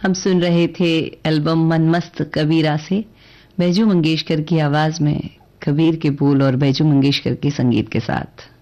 हम सुन रहे थे एल्बम मनमस्त कबीरा से बैजू मंगेशकर की आवाज में, कबीर के बोल और बैजू मंगेशकर के संगीत के साथ।